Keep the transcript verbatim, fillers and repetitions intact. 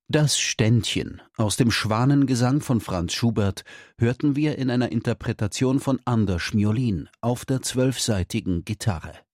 Das Ständchen aus dem Schwanengesang von Franz Schubert hörten wir in einer Interpretation von Anders Schmiolin auf der zwölfsaitigen Gitarre.